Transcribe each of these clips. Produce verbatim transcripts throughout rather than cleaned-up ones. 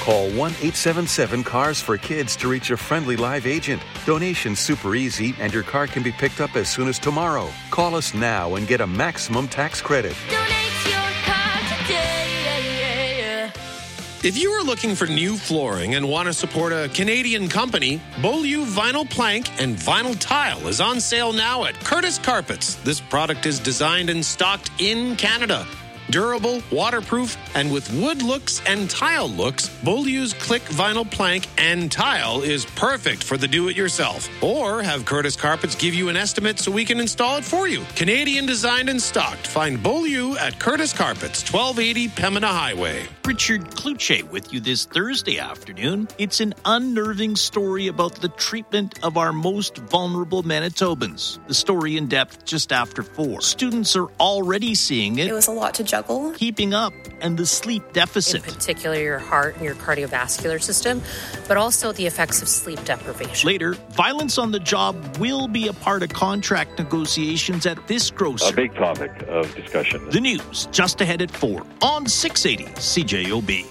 Call one eight seven seven cars for kids to reach a friendly live agent. Donation's super easy and your car can be picked up as soon as tomorrow. Call us now and get a maximum tax credit. Donate your car today. If you are looking for new flooring and want to support a Canadian company, Beaulieu Vinyl Plank and Vinyl Tile is on sale now at Curtis Carpets. This product is designed and stocked in Canada. Durable, waterproof, and with wood looks and tile looks, Beaulieu's Click Vinyl Plank and Tile is perfect for the do-it-yourself. Or have Curtis Carpets give you an estimate so we can install it for you. Canadian designed and stocked. Find Beaulieu at Curtis Carpets, twelve eighty Pembina Highway. Richard Kluche with you this Thursday afternoon. It's an unnerving story about the treatment of our most vulnerable Manitobans. The story in depth just after four. Students are already seeing it. It was a lot to juggle. Keeping up and the sleep deficit. In particular, your heart and your cardiovascular system, but also the effects of sleep deprivation. Later, violence on the job will be a part of contract negotiations at this grocer. A big topic of discussion. The news just ahead at four on six eighty C J O B.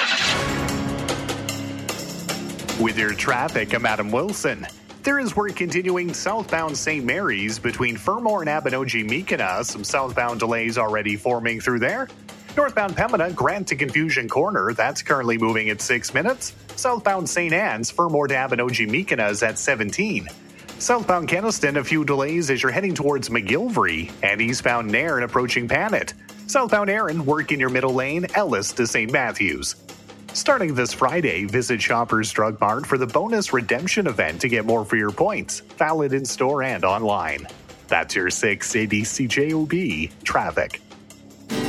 With your traffic, I'm Adam Wilson. There is work continuing southbound Saint Mary's between Fermor and Abinogi-Mikana. Some southbound delays already forming through there. Northbound Pembina, Grant to Confusion Corner, that's currently moving at six minutes. Southbound Saint Anne's, Fermor to Abinogi-Mikana is at seventeen. Southbound Keniston, a few delays as you're heading towards McGilvery. And eastbound Nairn approaching Panet. Southbound Erin, work in your middle lane, Ellis to Saint Matthews. Starting this Friday, visit Shoppers Drug Mart for the bonus redemption event to get more for your points. Valid in store and online. That's your six eighty C J O B traffic.